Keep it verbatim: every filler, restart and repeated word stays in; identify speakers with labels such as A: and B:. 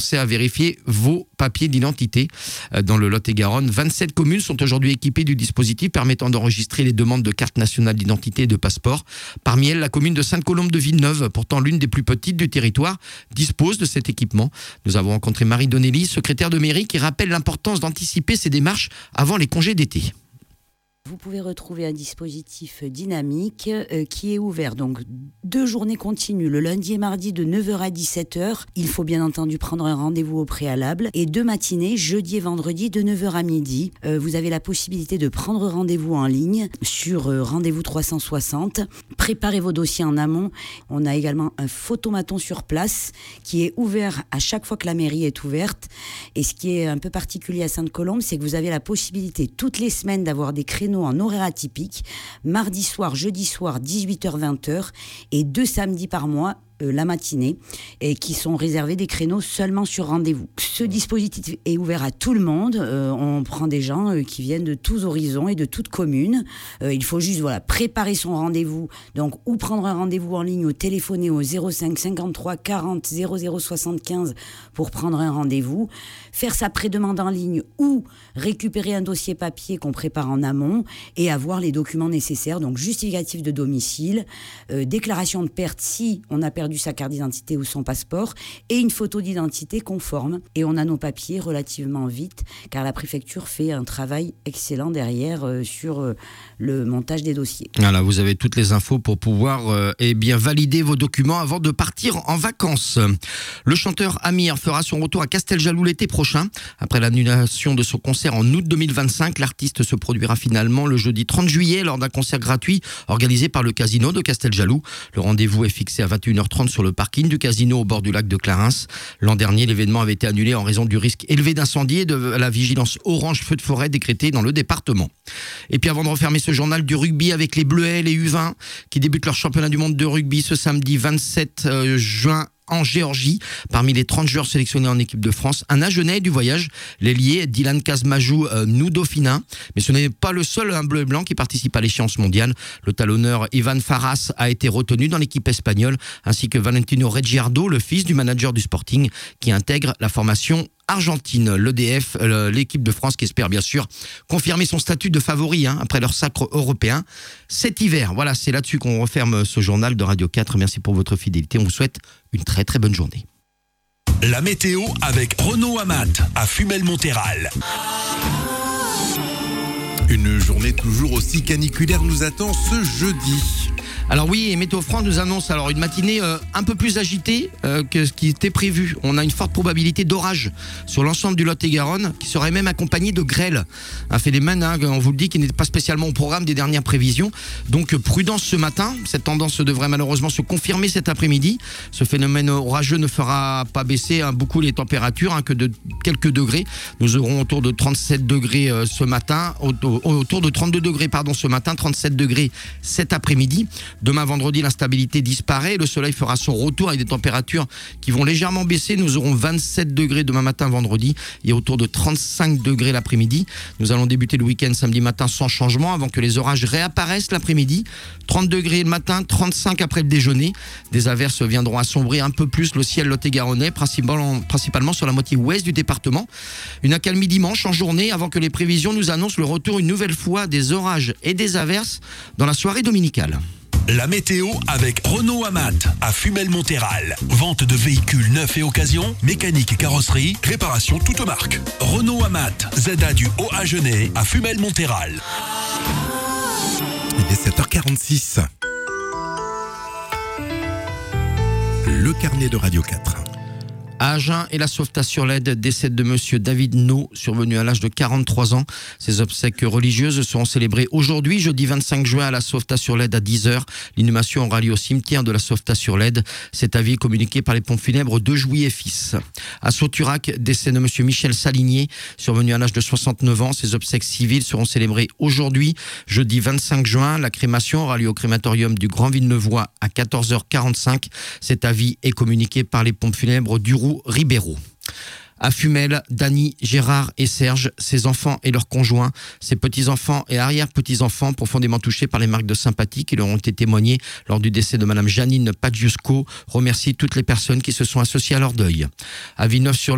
A: commencer à vérifier vos papiers d'identité. Dans le Lot-et-Garonne, vingt-sept communes sont aujourd'hui équipées du dispositif permettant d'enregistrer les demandes de carte nationale d'identité et de passeport. Parmi elles, la commune de Sainte-Colombe de Villeneuve, pourtant l'une des plus petites du territoire, dispose de cet équipement. Nous avons rencontré Marie Donnelly, secrétaire de mairie, qui rappelle l'importance d'anticiper ces démarches avant les congés d'été.
B: Vous pouvez retrouver un dispositif dynamique euh, qui est ouvert donc deux journées continues, le lundi et mardi de neuf heures à dix-sept heures. Il faut bien entendu prendre un rendez-vous au préalable. Et deux matinées, jeudi et vendredi de neuf heures à midi. Euh, vous avez la possibilité de prendre rendez-vous en ligne sur euh, Rendez-vous trois cent soixante. Préparez vos dossiers en amont. On a également un photomaton sur place qui est ouvert à chaque fois que la mairie est ouverte. Et ce qui est un peu particulier à Sainte-Colombe, c'est que vous avez la possibilité toutes les semaines d'avoir des créneaux en horaire atypique, mardi soir, jeudi soir, dix-huit heures vingt heures et deux samedis par mois, euh, la matinée, et qui sont réservés des créneaux seulement sur rendez-vous. Ce dispositif est ouvert à tout le monde. Euh, on prend des gens euh, qui viennent de tous horizons et de toutes communes. Euh, il faut juste voilà, préparer son rendez-vous, donc ou prendre un rendez-vous en ligne ou téléphoner au zéro cinq cinquante-trois quarante zéro zéro soixante-quinze pour prendre un rendez-vous, faire sa prédemande en ligne ou récupérer un dossier papier qu'on prépare en amont et avoir les documents nécessaires, donc justificatif de domicile, euh, déclaration de perte si on a perdu sa carte d'identité ou son passeport et une photo d'identité conforme. Et on a nos papiers relativement vite car la préfecture fait un travail excellent derrière euh, sur euh, le montage des dossiers.
A: Voilà, vous avez toutes les infos pour pouvoir euh, eh bien, valider vos documents avant de partir en vacances. Le chanteur Amir fera son retour à Casteljaloux l'été prochain. Après l'annulation de son concert en août deux mille vingt-cinq, l'artiste se produira finalement le jeudi trente juillet lors d'un concert gratuit organisé par le casino de Casteljaloux. Le rendez-vous est fixé à vingt et une heures trente sur le parking du casino au bord du lac de Clarens. L'an dernier, l'événement avait été annulé en raison du risque élevé d'incendie et de la vigilance orange feu de forêt décrétée dans le département. Et puis avant de refermer ce journal du rugby avec les Bleuets, les U vingt qui débutent leur championnat du monde de rugby ce samedi vingt-sept juin en Géorgie. Parmi les trente joueurs sélectionnés en équipe de France, un Agenais du voyage, l'ailier Dylan Kazmajou euh, Noudofina. Mais ce n'est pas le seul un bleu et blanc qui participe à l'échéance mondiale. Le talonneur Ivan Farras a été retenu dans l'équipe espagnole, ainsi que Valentino Reggiardo, le fils du manager du Sporting, qui intègre la formation argentine. L'E D F, l'équipe de France qui espère bien sûr confirmer son statut de favori hein, après leur sacre européen cet hiver. Voilà, c'est là-dessus qu'on referme ce journal de Radio quatre. Merci pour votre fidélité. On vous souhaite une très très bonne journée.
C: La météo avec Renault Amat à Fumel-Monthéral.
D: Une journée toujours aussi caniculaire nous attend ce jeudi.
A: Alors oui, et Météo France nous annonce alors une matinée euh, un peu plus agitée euh, que ce qui était prévu. On a une forte probabilité d'orage sur l'ensemble du Lot-et-Garonne, qui serait même accompagné de grêle. Un phénomène, hein, on vous le dit, qui n'est pas spécialement au programme des dernières prévisions. Donc prudence ce matin. Cette tendance devrait malheureusement se confirmer cet après-midi. Ce phénomène orageux ne fera pas baisser hein, beaucoup les températures, hein, que de quelques degrés. Nous aurons autour de trente-sept degrés euh, ce matin, autour, autour de trente-deux degrés pardon ce matin, trente-sept degrés cet après-midi. Demain vendredi, l'instabilité disparaît. Le soleil fera son retour avec des températures qui vont légèrement baisser. Nous aurons vingt-sept degrés demain matin vendredi et autour de trente-cinq degrés l'après-midi. Nous allons débuter le week-end samedi matin sans changement avant que les orages réapparaissent l'après-midi. trente degrés le matin, trente-cinq après le déjeuner. Des averses viendront assombrir un peu plus le ciel lot-et-garonnais, principalement, principalement sur la moitié ouest du département. Une accalmie dimanche en journée avant que les prévisions nous annoncent le retour une nouvelle fois des orages et des averses dans la soirée dominicale.
C: La météo avec Renault Amat à Fumel-Monthéral. Vente de véhicules neufs et occasion, mécanique et carrosserie, réparation toute marque. Renault Amat, Z A du Haut-Agenais à Fumel-Monthéral.
D: Il est sept heures quarante-six. Le carnet de Radio quatre.
A: À Agen et la Sauvetat-sur-Lède, décès de monsieur David No, survenu à l'âge de quarante-trois ans. Ses obsèques religieuses seront célébrées aujourd'hui, jeudi vingt-cinq juin, à la Sauvetat-sur-Lède à dix heures. L'inhumation aura lieu au cimetière de la Sauvetat-sur-Lède. Cet avis est communiqué par les pompes funèbres de Jouy et Fils. À Sauturac, décès de monsieur Michel Salinier, survenu à l'âge de soixante-neuf ans. Ses obsèques civiles seront célébrées aujourd'hui, jeudi vingt-cinq juin. La crémation aura lieu au crématorium du Grand Villeneuvois à quatorze heures quarante-cinq. Cet avis est communiqué par les pompes funèbres du Ribéro. À Fumel, Dany, Gérard et Serge, ses enfants et leurs conjoints, ses petits-enfants et arrière-petits-enfants profondément touchés par les marques de sympathie qui leur ont été témoignées lors du décès de madame Janine Padjusco, remercient toutes les personnes qui se sont associées à leur deuil. À Villeneuve-sur